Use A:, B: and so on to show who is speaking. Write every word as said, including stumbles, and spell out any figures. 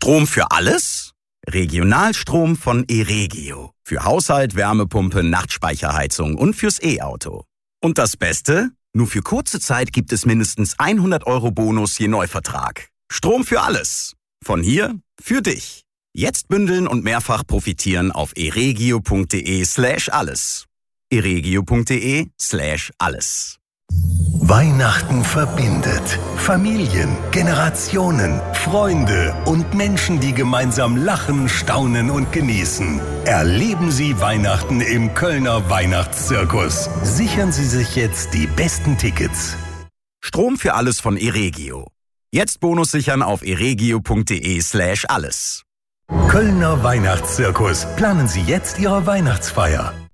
A: Strom für alles? Regionalstrom von Eregio. Für Haushalt, Wärmepumpe, Nachtspeicherheizung und fürs E-Auto. Und das Beste? Nur für kurze Zeit gibt es mindestens hundert Euro Bonus je Neuvertrag. Strom für alles. Von hier für dich. Jetzt bündeln und mehrfach profitieren auf eregio.de slash alles. eregio.de slash alles.
B: Weihnachten verbindet Familien, Generationen, Freunde und Menschen, die gemeinsam lachen, staunen und genießen. Erleben Sie Weihnachten im Kölner Weihnachtszirkus. Sichern Sie sich jetzt die besten Tickets.
A: Strom für alles von Eregio. Jetzt Bonus sichern auf eregio.de slash alles.
B: Kölner Weihnachtszirkus. Planen Sie jetzt Ihre Weihnachtsfeier.